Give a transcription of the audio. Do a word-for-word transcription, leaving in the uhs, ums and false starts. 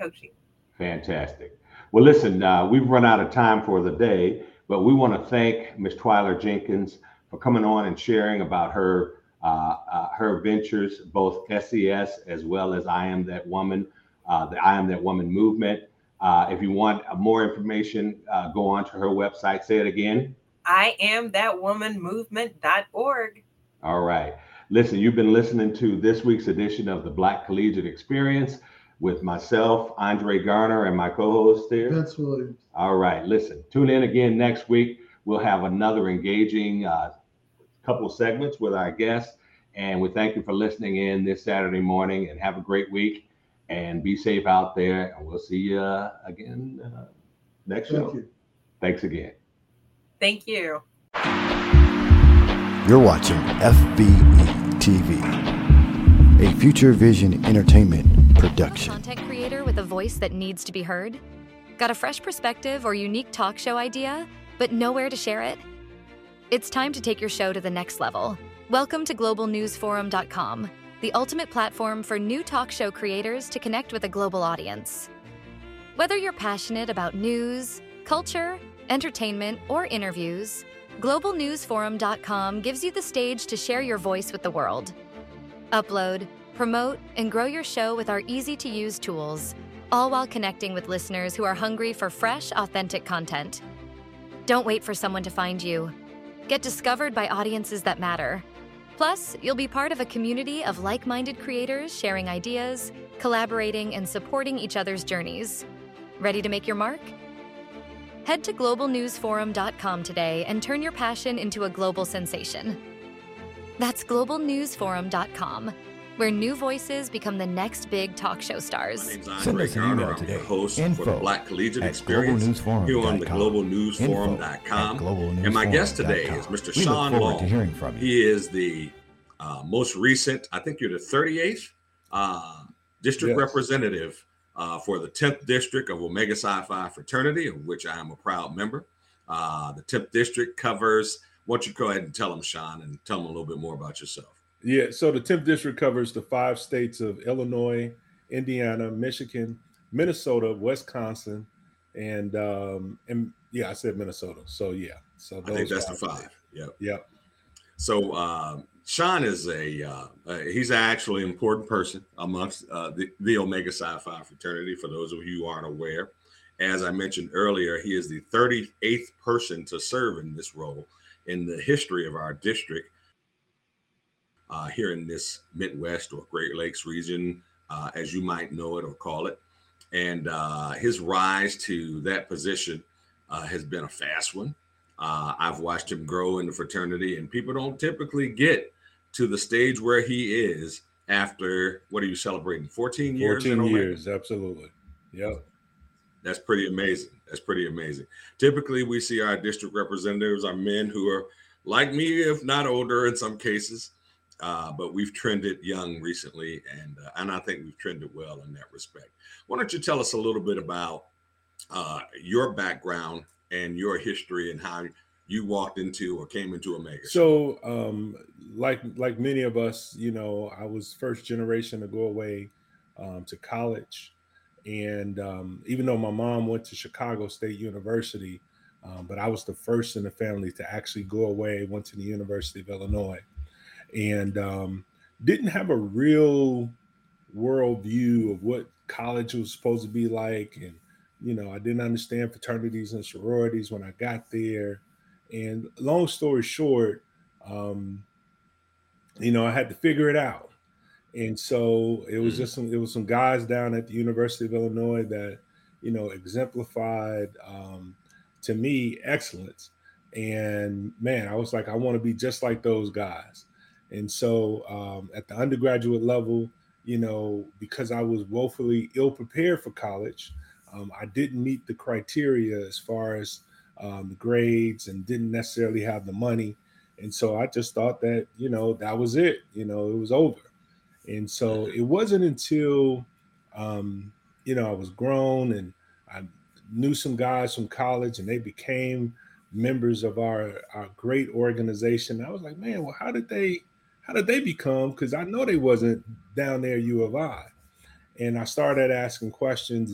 coaching. Fantastic. Well, listen, uh, we've run out of time for the day, but we want to thank Miz Twyla Jenkins for coming on and sharing about her uh, uh, her ventures, both S E S as well as I Am That Woman, uh, the I Am That Woman movement. Uh, if you want more information, uh, go on to her website. Say it again. I am that woman movement dot org. All right. Listen, you've been listening to this week's edition of the Black Collegiate Experience with myself, Andre Garner, and my co-host here, Vince Williams. All right. Listen, tune in again next week. We'll have another engaging uh, couple of segments with our guests. And we thank you for listening in this Saturday morning, and have a great week and be safe out there. And we'll see you uh, again uh, next Thank show. you. Thanks again. Thank you. You're watching F B E T V, a Future Vision Entertainment production. Content creator with a voice that needs to be heard? Got a fresh perspective or unique talk show idea, but nowhere to share it? It's time to take your show to the next level. Welcome to global news forum dot com, the ultimate platform for new talk show creators to connect with a global audience. Whether you're passionate about news, culture, entertainment, or interviews, global news forum dot com gives you the stage to share your voice with the world. Upload, promote, and grow your show with our easy-to-use tools, all while connecting with listeners who are hungry for fresh, authentic content. Don't wait for someone to find you. Get discovered by audiences that matter. Plus, you'll be part of a community of like-minded creators sharing ideas, collaborating, and supporting each other's journeys. Ready to make your mark? Head to global news forum dot com today and turn your passion into a global sensation. That's global news forum dot com, where new voices become the next big talk show stars. Send us an email today. Host for the Black Collegiate Experience here on the global news forum dot com. And my guest today is Mister Sean Long. He is the uh, most recent, I think you're the thirty-eighth uh, district yes. representative uh, for the tenth district of Omega Psi Phi fraternity, of which I am a proud member. Uh, the tenth district covers, why don't you go ahead and tell them, Sean, and tell them a little bit more about yourself. Yeah, so the tenth district covers the five states of Illinois, Indiana, Michigan, Minnesota, Wisconsin, and um, and yeah, I said Minnesota. So yeah, so those I think that's five the five. Yep. Yep. So uh, Sean is a uh, uh, he's actually an important person amongst uh, the, the Omega Psi Phi fraternity. For those of you who aren't aware, as I mentioned earlier, he is the thirty-eighth person to serve in this role in the history of our district. Uh, here in this Midwest or Great Lakes region, uh, as you might know it or call it. And uh, his rise to that position uh, has been a fast one. Uh, I've watched him grow in the fraternity, and people don't typically get to the stage where he is after, what are you celebrating, fourteen years? fourteen years, absolutely. Yep. That's pretty amazing. That's pretty amazing. Typically, we see our district representatives are men who are like me, if not older in some cases. Uh, but we've trended young recently, and uh, and I think we've trended well in that respect. Why don't you tell us a little bit about uh, your background and your history and how you walked into or came into Omega? So, um, like like many of us, you know, I was first generation to go away um, to college, and um, even though my mom went to Chicago State University, um, but I was the first in the family to actually go away. Went to the University of Illinois. And um, didn't have a real worldview of what college was supposed to be like. And, you know, I didn't understand fraternities and sororities when I got there. And long story short, um, you know, I had to figure it out. And so it was just some, it was some guys down at the University of Illinois that, you know, exemplified um, to me excellence. And man, I was like, I want to be just like those guys. And so um, at the undergraduate level, you know, because I was woefully ill prepared for college, um, I didn't meet the criteria as far as um, the grades and didn't necessarily have the money. And so I just thought that, you know, that was it, you know, it was over. And so it wasn't until, um, you know, I was grown and I knew some guys from college and they became members of our, our great organization. I was like, man, well, how did they, how did they become? Because I know they wasn't down there U of I. And I started asking questions.